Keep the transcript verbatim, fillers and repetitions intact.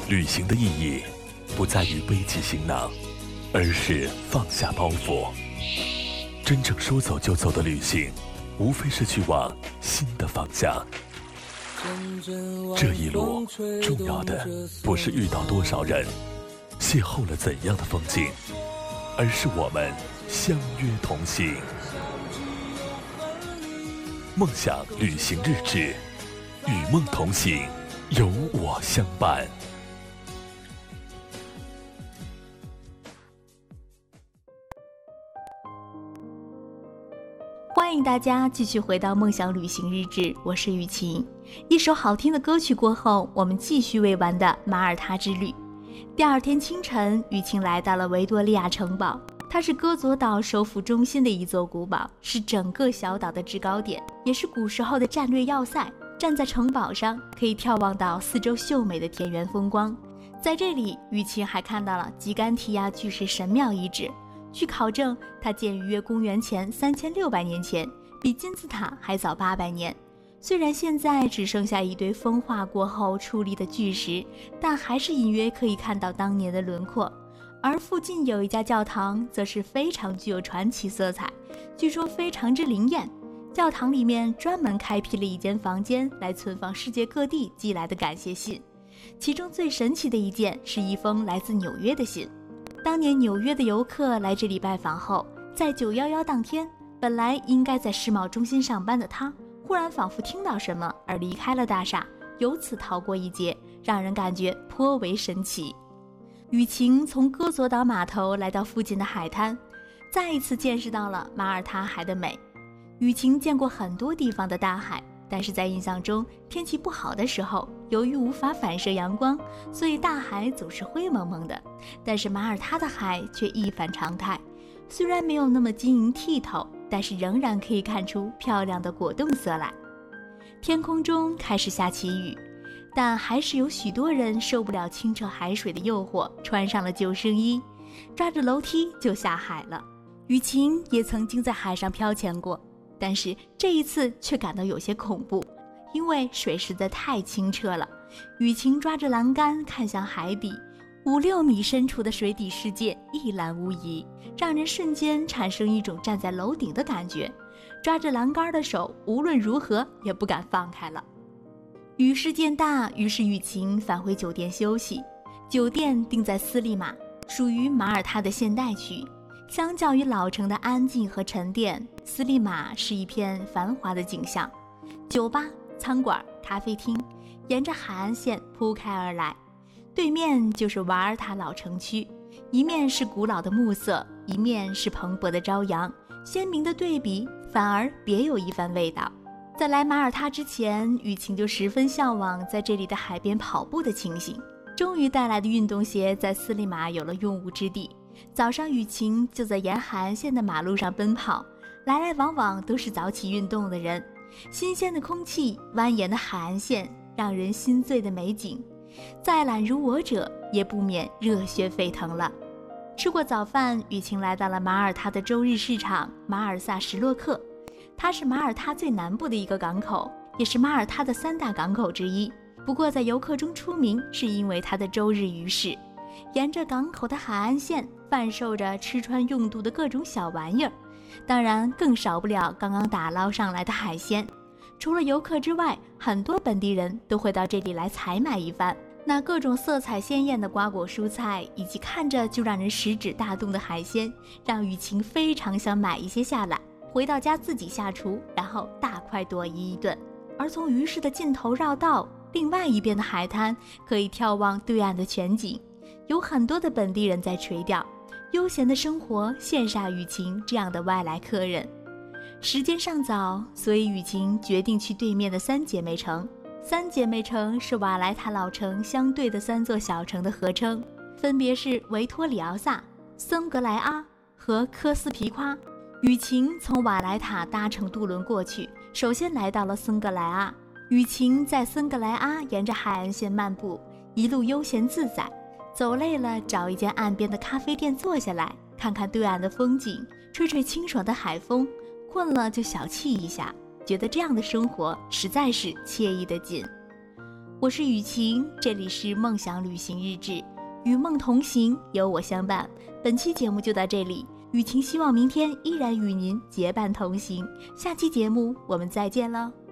旅行的意义不在于背起行囊，而是放下包袱。真正说走就走的旅行，无非是去往新的方向。这一路重要的不是遇到多少人，邂逅了怎样的风景，而是我们相约同行。梦想旅行日志，与梦同行，有我相伴。 欢迎大家继续回到梦想旅行日志，我是雨晴。一首好听的歌曲过后，我们继续未完的马耳他之旅。第二天清晨，雨晴来到了维多利亚城堡，它是戈佐岛首府中心的一座古堡，是整个小岛的制高点，也是古时候的战略要塞。站在城堡上，可以眺望到四周秀美的田园风光。在这里，雨晴还看到了吉甘提亚巨石神庙遗址。据考证，它建于约公元前三千六百年前，比金字塔还早八百年。虽然现在只剩下一堆风化过后矗立的巨石，但还是隐约可以看到当年的轮廓。而附近有一家教堂，则是非常具有传奇色彩，据说非常之灵验。教堂里面专门开辟了一间房间来存放世界各地寄来的感谢信，其中最神奇的一件是一封来自纽约的信。当年纽约的游客来这里拜访后，在九一一当天，本来应该在世贸中心上班的他，忽然仿佛听到什么而离开了大厦，由此逃过一劫，让人感觉颇为神奇。雨晴从戈佐岛码头来到附近的海滩，再一次见识到了马耳他海的美。雨晴见过很多地方的大海，但是在印象中，天气不好的时候，由于无法反射阳光，所以大海总是灰蒙蒙的。但是马耳他的海却一反常态，虽然没有那么晶莹剔透，但是仍然可以看出漂亮的果冻色来。天空中开始下起雨，但还是有许多人受不了清澈海水的诱惑，穿上了救生衣，抓着楼梯就下海了。雨晴也曾经在海上漂潜过，但是这一次却感到有些恐怖，因为水实在太清澈了。雨晴抓着栏杆看向海底，五六米深处的水底世界一览无遗，让人瞬间产生一种站在楼顶的感觉。抓着栏杆的手无论如何也不敢放开了。雨势渐大，于是雨晴返回酒店休息。酒店定在斯利马，属于马耳他的现代区。相较于老城的安静和沉淀，斯利马是一片繁华的景象，酒吧、餐馆、咖啡厅沿着海岸线铺开而来。对面就是瓦尔塔老城区，一面是古老的暮色，一面是蓬勃的朝阳，鲜明的对比反而别有一番味道。在来马耳他之前，雨晴就十分向往在这里的海边跑步的情形，终于带来的运动鞋在斯利马有了用武之地。早上雨晴就在沿海岸线的马路上奔跑，来来往往都是早起运动的人。新鲜的空气，蜿蜒的海岸线，让人心醉的美景，再懒如我者也不免热血沸腾了。吃过早饭，雨晴来到了马耳他的周日市场马尔萨什洛克，它是马耳他最南部的一个港口，也是马耳他的三大港口之一。不过在游客中出名是因为它的周日鱼市，沿着港口的海岸线贩售着吃穿用度的各种小玩意儿，当然更少不了刚刚打捞上来的海鲜。除了游客之外，很多本地人都会到这里来采买一番。那各种色彩鲜艳的瓜果蔬菜，以及看着就让人食指大动的海鲜，让雨晴非常想买一些下来，回到家自己下厨，然后大快朵颐一顿。而从鱼市的尽头绕道，另外一边的海滩可以眺望对岸的全景，有很多的本地人在垂钓，悠闲的生活羡煞雨晴这样的外来客人。时间尚早，所以雨晴决定去对面的三姐妹城。三姐妹城是瓦莱塔老城相对的三座小城的合称，分别是维托里奥萨、森格莱阿和科斯皮夸。雨晴从瓦莱塔搭乘渡轮过去，首先来到了森格莱阿。雨晴在森格莱阿沿着海岸线漫步，一路悠闲自在。走累了，找一间岸边的咖啡店坐下来，看看对岸的风景，吹吹清爽的海风，困了就小憩一下，觉得这样的生活实在是惬意的紧。 我是雨晴，这里是梦想旅行日志，与梦同行，有我相伴。本期节目就到这里，雨晴希望明天依然与您结伴同行。下期节目我们再见了。